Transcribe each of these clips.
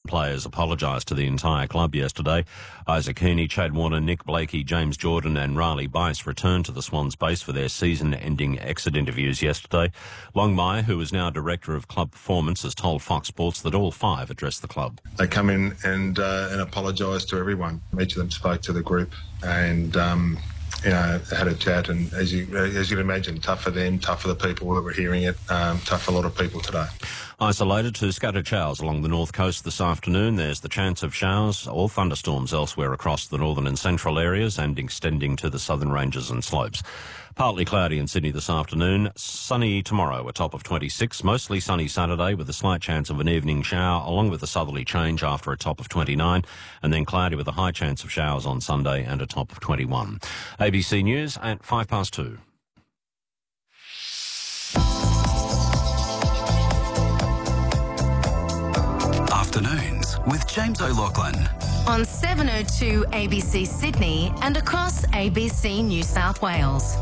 players apologised to the entire club yesterday. Isaac Heaney, Chad Warner, Nick Blakey, James Jordan and Riley Bice returned to the Swans base for their season-ending exit interviews yesterday. Longmire, who is now Director of Club Performance, has told Fox Sports that all five addressed the club. They come in and apologised to everyone. Each of them spoke to the group and had a chat, and as you can imagine, tough for them, tough for the people that were hearing it, tough for a lot of people today. Isolated to scattered showers along the north coast this afternoon. There's the chance of showers or thunderstorms elsewhere across the northern and central areas and extending to the southern ranges and slopes. Partly cloudy in Sydney this afternoon. Sunny tomorrow, a top of 26. Mostly sunny Saturday with a slight chance of an evening shower, along with a southerly change after a top of 29. And then cloudy with a high chance of showers on Sunday and a top of 21. ABC News at 2:05. Afternoons with James O'Loughlin. On 702 ABC Sydney and across ABC New South Wales.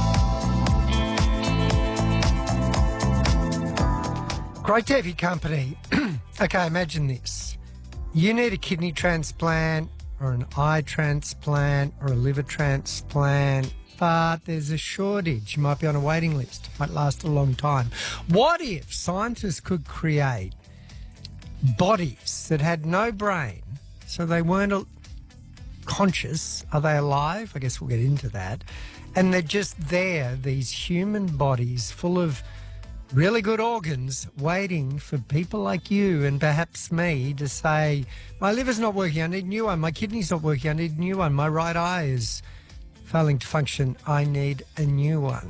Great to have your company. Okay, imagine this. You need a kidney transplant or an eye transplant or a liver transplant, but there's a shortage. You might be on a waiting list. It might last a long time. What if scientists could create bodies that had no brain, so they weren't conscious? Are they alive? I guess we'll get into that. And they're just there, these human bodies full of really good organs, waiting for people like you and perhaps me to say, my liver's not working, I need a new one. My kidney's not working, I need a new one. My right eye is failing to function, I need a new one.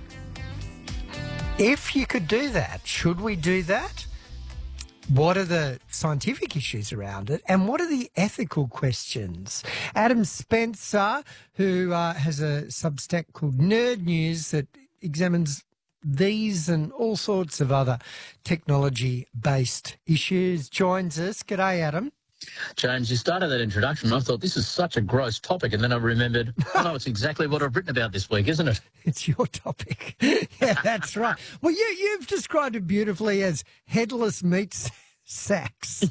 If you could do that, should we do that? What are the scientific issues around it, and what are the ethical questions? Adam Spencer, who has a Substack called Nerd News that examines these and all sorts of other technology-based issues, joins us. G'day, Adam. James, you started that introduction and I thought this is such a gross topic, and then I remembered, oh no, it's exactly what I've written about this week, isn't it? It's your topic. Yeah, that's right. Well, you've described it beautifully as headless meat sacks.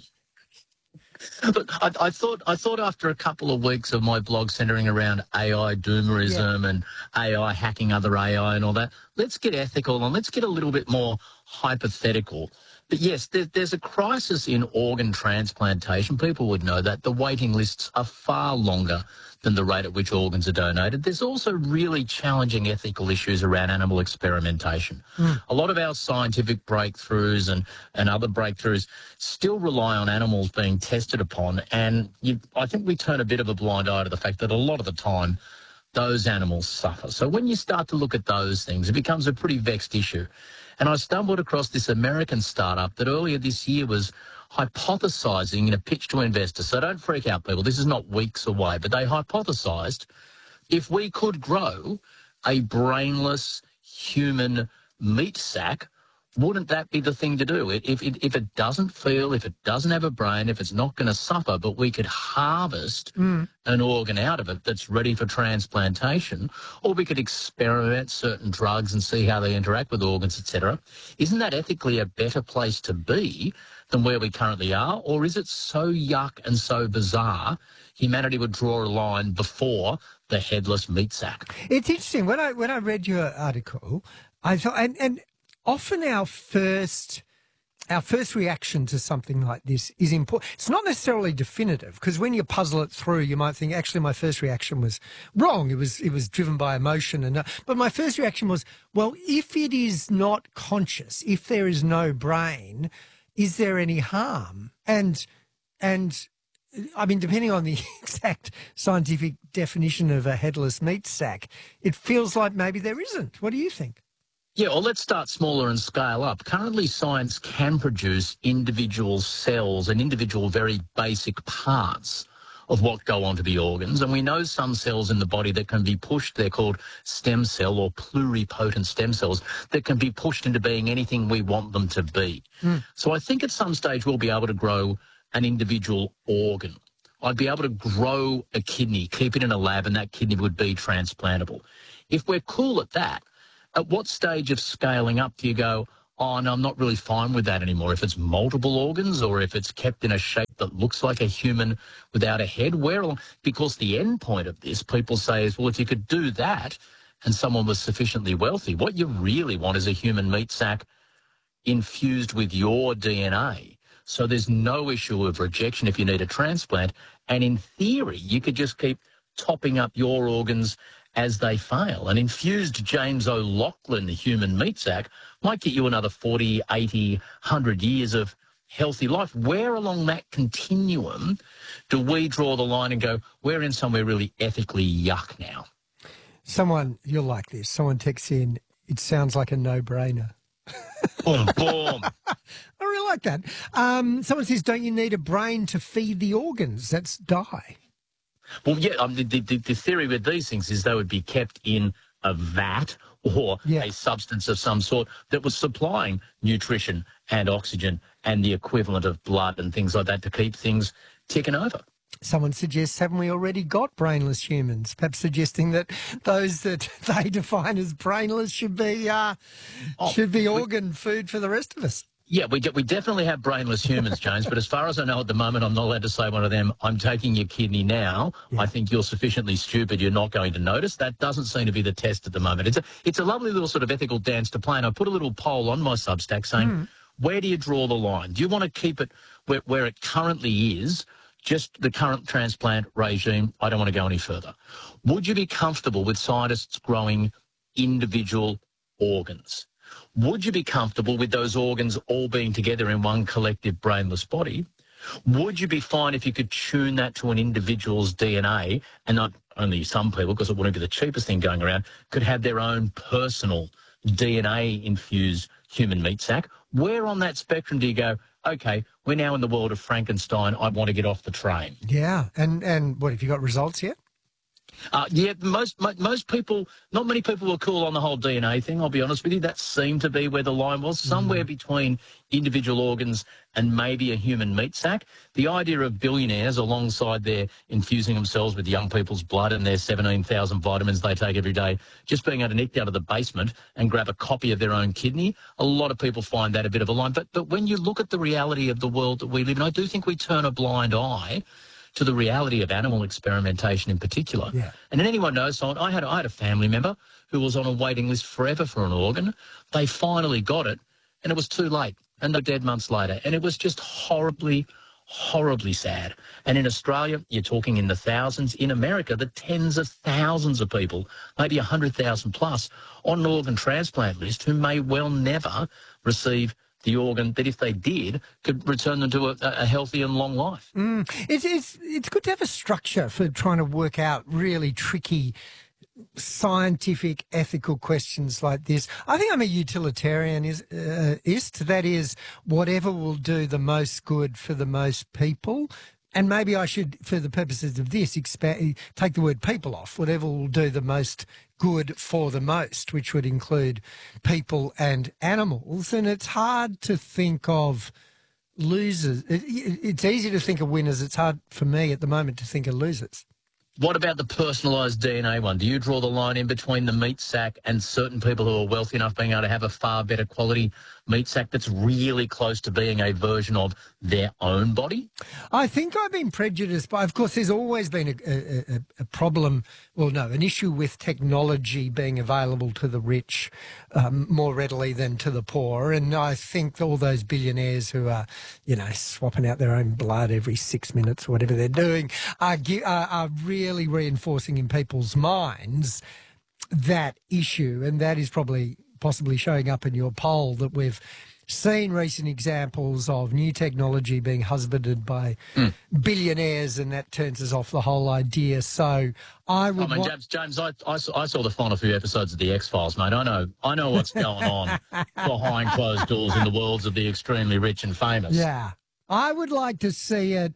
But I thought after a couple of weeks of my blog centering around AI doomerism and AI hacking other AI and all that, let's get ethical and let's get a little bit more hypothetical. But yes, there's a crisis in organ transplantation. People would know that. The waiting lists are far longer than the rate at which organs are donated. There's also really challenging ethical issues around animal experimentation. A lot of our scientific breakthroughs and other breakthroughs still rely on animals being tested upon, and I think we turn a bit of a blind eye to the fact that a lot of the time those animals suffer. So when you start to look at those things, it becomes a pretty vexed issue. And I stumbled across this American startup that earlier this year was hypothesising in a pitch to investors. So don't freak out, people. This is not weeks away. But they hypothesised if we could grow a brainless human meat sack, wouldn't that be the thing to do? If it doesn't feel, if it doesn't have a brain, if it's not going to suffer, but we could harvest an organ out of it that's ready for transplantation, or we could experiment certain drugs and see how they interact with organs, etc. Isn't that ethically a better place to be than where we currently are? Or is it so yuck and so bizarre, humanity would draw a line before the headless meat sack? It's interesting. When I read your article, I thought, and often our first reaction to something like this is important. It's not necessarily definitive, because when you puzzle it through, you might think, actually, my first reaction was wrong. It was driven by emotion, but my first reaction was, well, if it is not conscious, if there is no brain, is there any harm? And I mean, depending on the exact scientific definition of a headless meat sack, it feels like maybe there isn't. What do you think? Yeah, well, let's start smaller and scale up. Currently, science can produce individual cells and individual very basic parts of what go onto the organs. And we know some cells in the body that can be pushed, they're called stem cell or pluripotent stem cells, that can be pushed into being anything we want them to be. So I think at some stage we'll be able to grow an individual organ. I'd be able to grow a kidney, keep it in a lab, and that kidney would be transplantable. If we're cool at that, at what stage of scaling up do you go, oh, no, I'm not really fine with that anymore. If it's multiple organs or if it's kept in a shape that looks like a human without a head, because the end point of this, people say, is, well, if you could do that and someone was sufficiently wealthy, what you really want is a human meat sack infused with your DNA. So there's no issue of rejection if you need a transplant. And in theory, you could just keep topping up your organs as they fail. An infused James O'Loughlin human meat sack might get you another 40, 80, 100 years of healthy life. Where along that continuum do we draw the line and go, we're in somewhere really ethically yuck now? You'll like this. Someone texts in, it sounds like a no-brainer. Boom, boom. I really like that. Someone says, don't you need a brain to feed the organs? That's die. Well, yeah, the theory with these things is they would be kept in a vat or a substance of some sort that was supplying nutrition and oxygen and the equivalent of blood and things like that to keep things ticking over. Someone suggests, haven't we already got brainless humans? Perhaps suggesting that those that they define as brainless should be organ food for the rest of us. Yeah, we definitely have brainless humans, James, but as far as I know at the moment, I'm not allowed to say one of them, I'm taking your kidney now. Yeah. I think you're sufficiently stupid, you're not going to notice. That doesn't seem to be the test at the moment. It's a lovely little sort of ethical dance to play, and I put a little poll on my Substack saying, where do you draw the line? Do you want to keep it where it currently is, just the current transplant regime? I don't want to go any further. Would you be comfortable with scientists growing individual organs? Would you be comfortable with those organs all being together in one collective brainless body? Would you be fine if you could tune that to an individual's DNA, and not only some people, because it wouldn't be the cheapest thing going around, could have their own personal DNA-infused human meat sack? Where on that spectrum do you go, okay, we're now in the world of Frankenstein, I want to get off the train? Yeah, and what, have you got results yet? Yeah, most people, not many people were cool on the whole DNA thing, I'll be honest with you. That seemed to be where the line was, somewhere between individual organs and maybe a human meat sack. The idea of billionaires alongside their infusing themselves with young people's blood and their 17,000 vitamins they take every day, just being able to nick out of the basement and grab a copy of their own kidney, a lot of people find that a bit of a line. But when you look at the reality of the world that we live in, I do think we turn a blind eye to the reality of animal experimentation in particular. Yeah. And anyone knows someone, I had a family member who was on a waiting list forever for an organ. They finally got it, and it was too late, and they're dead months later. And it was just horribly, horribly sad. And in Australia, you're talking in the thousands. In America, the tens of thousands of people, maybe 100,000 plus, on an organ transplant list who may well never receive the organ that, if they did, could return them to a healthy and long life. It's good to have a structure for trying to work out really tricky scientific, ethical questions like this. I think I'm a utilitarianist. That is, whatever will do the most good for the most people. And maybe I should, for the purposes of this, take the word people off. Whatever will do the most good for the most, which would include people and animals. And it's hard to think of losers. It's easy to think of winners. It's hard for me at the moment to think of losers. What about the personalised DNA one? Do you draw the line in between the meat sack and certain people who are wealthy enough being able to have a far better quality meat sack that's really close to being a version of their own body? I think I've been prejudiced by, of course, there's always been a problem, an issue with technology being available to the rich more readily than to the poor. And I think all those billionaires who are, swapping out their own blood every 6 minutes or whatever they're doing are really reinforcing in people's minds that issue. And that is possibly showing up in your poll, that we've seen recent examples of new technology being husbanded by billionaires, and that turns us off the whole idea. So James, I saw the final few episodes of the X-Files, mate. I know what's going on behind closed doors in the worlds of the extremely rich and famous. Yeah. I would like to see it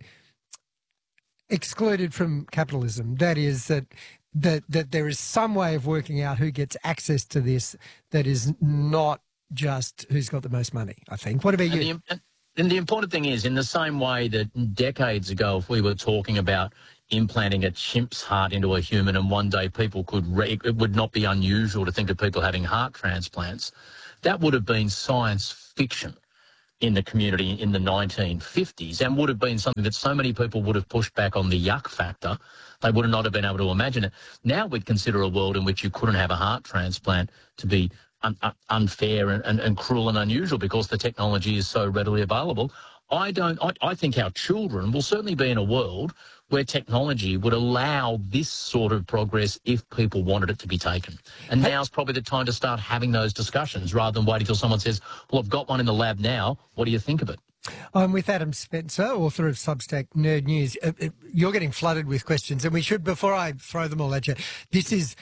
excluded from capitalism. That is that there is some way of working out who gets access to this that is not just who's got the most money, I think. What about you? And the important thing is, in the same way that decades ago, if we were talking about implanting a chimp's heart into a human and one day people it would not be unusual to think of people having heart transplants, that would have been science fiction in the community in the 1950s, and would have been something that so many people would have pushed back on the yuck factor. They would not have been able to imagine it. Now we'd consider a world in which you couldn't have a heart transplant to be unfair and cruel and unusual because the technology is so readily available. I think our children will certainly be in a world where technology would allow this sort of progress if people wanted it to be taken. And now's probably the time to start having those discussions rather than waiting till someone says, well, I've got one in the lab now. What do you think of it? I'm with Adam Spencer, author of Substack Nerd News. You're getting flooded with questions, and we should, before I throw them all at you, this is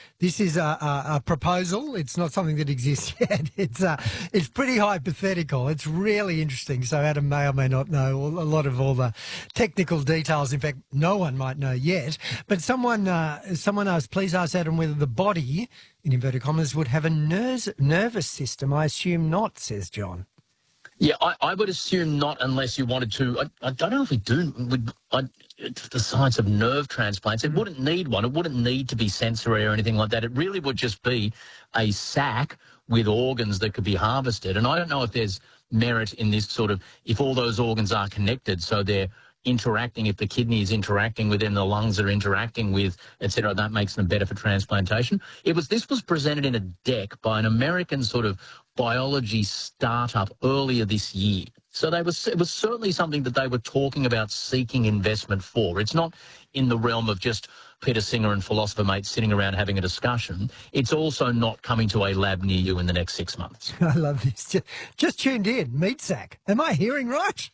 a proposal. It's not something that exists yet. It's pretty hypothetical. It's really interesting. So Adam may or may not know a lot of all the technical details. In fact, no one might know yet. But someone asked, please ask Adam whether the body, in inverted commas, would have a nervous system. I assume not, says John. Yeah, I would assume not unless you wanted to. I don't know if we do. The science of nerve transplants, it wouldn't need one. It wouldn't need to be sensory or anything like that. It really would just be a sac with organs that could be harvested. And I don't know if there's merit in this sort of, if all those organs are connected, so they're interacting, if the kidney is interacting with them, the lungs are interacting with, etc., that makes them better for transplantation. This was presented in a deck by an American sort of biology startup earlier this year. So it was certainly something that they were talking about seeking investment for. It's not in the realm of just Peter Singer and philosopher mates sitting around having a discussion. It's also not coming to a lab near you in the next 6 months. I love this. Just tuned in, meat sack. Am I hearing right?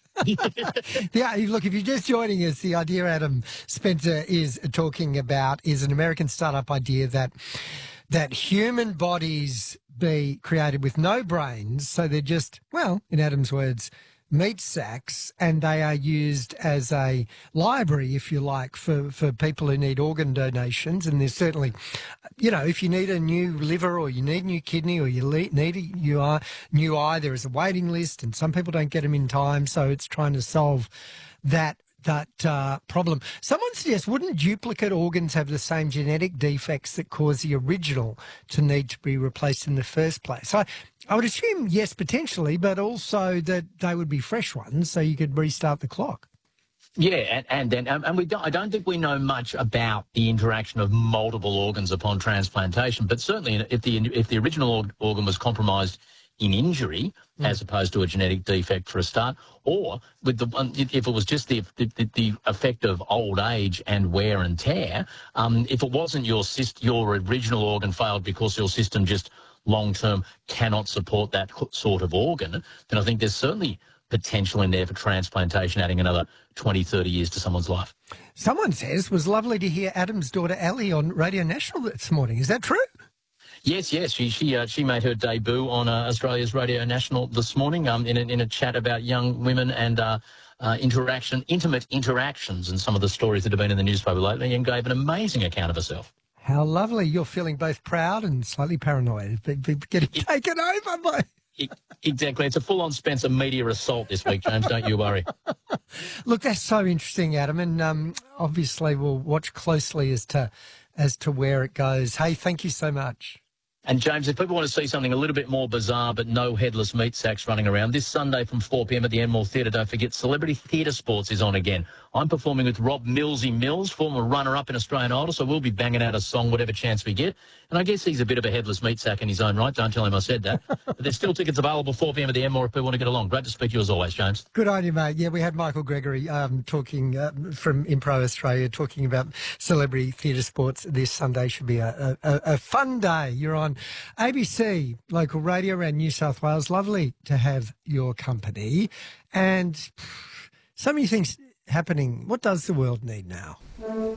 Yeah, look, if you're just joining us, the idea Adam Spencer is talking about is an American startup idea that human bodies be created with no brains, so they're just, well, in Adam's words, meat sacks, and they are used as a library, if you like, for people who need organ donations. And there's certainly, if you need a new liver or you need a new kidney or you need a new eye, there is a waiting list, and some people don't get them in time. So it's trying to solve that problem. Someone suggests, wouldn't duplicate organs have the same genetic defects that cause the original to need to be replaced in the first place? So I would assume yes, potentially, but also that they would be fresh ones, so you could restart the clock. Yeah, I don't think we know much about the interaction of multiple organs upon transplantation, but certainly if the original organ was compromised in injury as opposed to a genetic defect for a start, or with if it was just the effect of old age and wear and tear, if it wasn't your original organ failed because your system just long-term cannot support that sort of organ, then I think there's certainly potential in there for transplantation, adding another 20, 30 years to someone's life. Someone says it was lovely to hear Adam's daughter Ali on Radio National this morning. Is that true? Yes. She made her debut on Australia's Radio National this morning in a chat about young women and intimate interactions and some of the stories that have been in the newspaper lately, and gave an amazing account of herself. How lovely. You're feeling both proud and slightly paranoid. Getting taken over by... Exactly. It's a full-on Spencer media assault this week, James. Don't you worry. Look, that's so interesting, Adam, and obviously we'll watch closely as to where it goes. Hey, thank you so much. And, James, if people want to see something a little bit more bizarre but no headless meat sacks running around, this Sunday from 4 p.m. at the Enmore Theatre, don't forget, Celebrity Theatre Sports is on again. I'm performing with Rob Millsy Mills, former runner-up in Australian Idol, so we'll be banging out a song whatever chance we get. And I guess he's a bit of a headless meat sack in his own right. Don't tell him I said that. But there's still tickets available 4 p.m. at the Enmore if people want to get along. Great to speak to you as always, James. Good on you, mate. Yeah, we had Michael Gregory talking from Impro Australia, talking about Celebrity Theatre Sports. This Sunday should be a fun day. You're on ABC, local radio around New South Wales. Lovely to have your company. And so many things happening. What does the world need now?